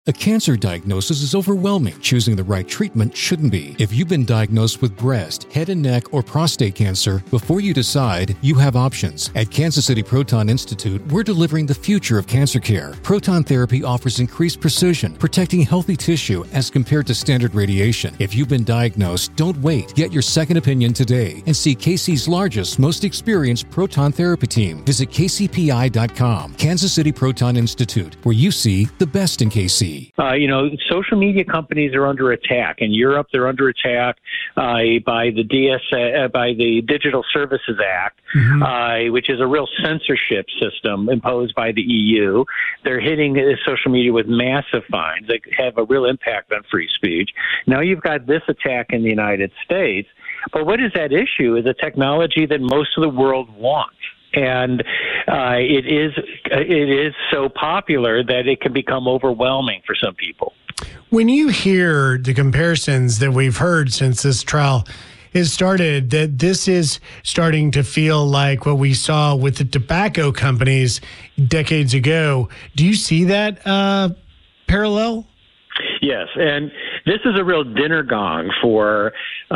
A cancer diagnosis is overwhelming. Choosing the right treatment shouldn't be. If you've been diagnosed with breast, head and neck, or prostate cancer, before you decide, you have options. At Kansas City Proton Institute, we're delivering the future of cancer care. Proton therapy offers increased precision, protecting healthy tissue as compared to standard radiation. If you've been diagnosed, don't wait. Get your second opinion today and see KC's largest, most experienced proton therapy team. Visit kcpi.com. Kansas City Proton Institute, where you see the best in KC. Social media companies are under attack. In Europe, they're under attack by the Digital Services Act, which is a real censorship system imposed by the EU. They're hitting social media with massive fines that have a real impact on free speech. Now you've got this attack in the United States. But what is at issue is a technology that most of the world wants. And it is so popular that it can become overwhelming for some people. When you hear the comparisons that we've heard since this trial has started, that this is starting to feel like what we saw with the tobacco companies decades ago, do you see that parallel? Yes, and this is a real dinner gong for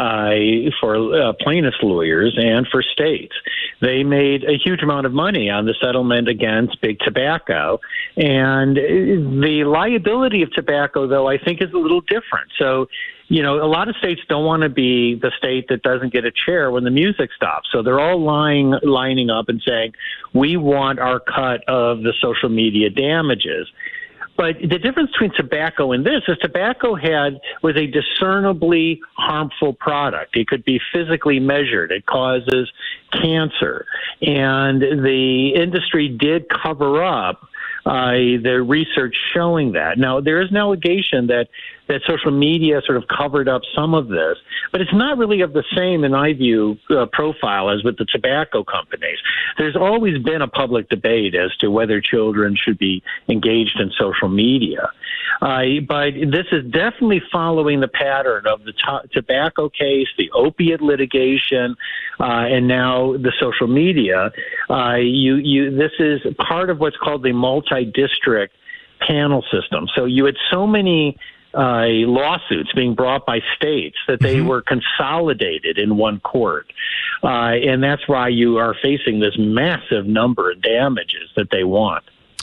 plaintiffs' lawyers and for states. They made a huge amount of money on the settlement against big tobacco, and the liability of tobacco, though, I think is a little different. So, a lot of states don't want to be the state that doesn't get a chair when the music stops. So they're all lining up and saying, we want our cut of the social media damages. But the difference between tobacco and this is tobacco was a discernibly harmful product. It could be physically measured. It causes cancer. And the industry did cover up the research showing that. Now, there is an allegation that social media sort of covered up some of this, but it's not really of the same, in my view, profile as with the tobacco companies. There's always been a public debate as to whether children should be engaged in social media. But this is definitely following the pattern of the tobacco case, the opiate litigation, and now the social media. This is part of what's called the multi-district panel system. So you had so many lawsuits being brought by states that they were consolidated in one court. And that's why you are facing this massive number of damages that they want.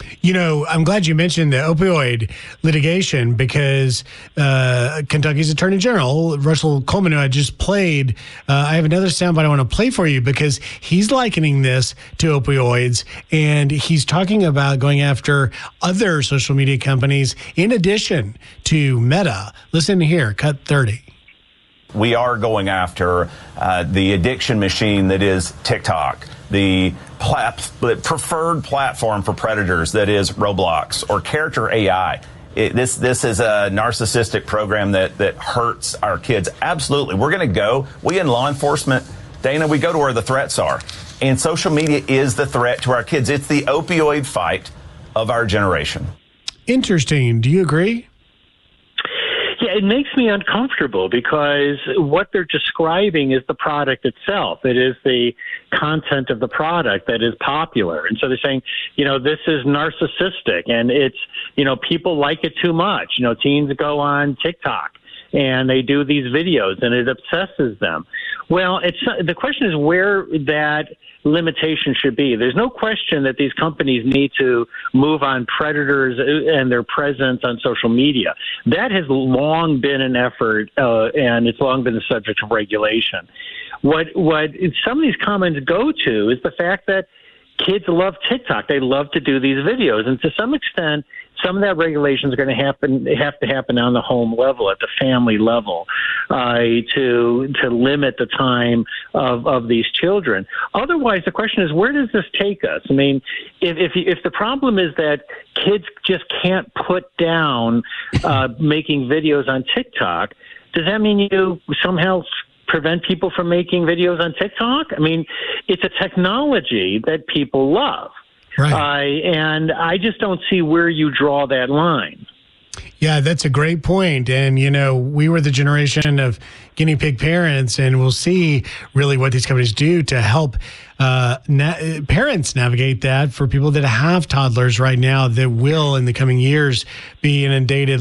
I'm glad you mentioned the opioid litigation because Kentucky's Attorney General, Russell Coleman, who I just played, I have another soundbite I want to play for you because he's likening this to opioids, and he's talking about going after other social media companies in addition to Meta. Listen here, cut 30. We are going after the addiction machine that is TikTok, the preferred platform for predators that is Roblox or Character AI. This is a narcissistic program that hurts our kids. Absolutely. We're going to go. We in law enforcement, Dana, we go to where the threats are. And social media is the threat to our kids. It's the opioid fight of our generation. Interesting. Do you agree? Yeah, it makes me uncomfortable because what they're describing is the product itself. It is the content of the product that is popular. And so they're saying, this is narcissistic and it's, people like it too much. Teens go on TikTok and they do these videos and it obsesses them. Well, the question is where that limitation should be. There's no question that these companies need to move on predators and their presence on social media. That has long been an effort, and it's long been the subject of regulation. What some of these comments go to is the fact that kids love TikTok. They love to do these videos, and to some extent, some of that regulation is going to have to happen on the home level, at the family level, to limit the time of these children. Otherwise, the question is, where does this take us? I mean, if the problem is that kids just can't put down making videos on TikTok, does that mean you somehow prevent people from making videos on TikTok? I mean, it's a technology that people love. Right. And I just don't see where you draw that line. Yeah, that's a great point. And, we were the generation of guinea pig parents, and we'll see really what these companies do to help parents navigate that for people that have toddlers right now that will, in the coming years, be inundated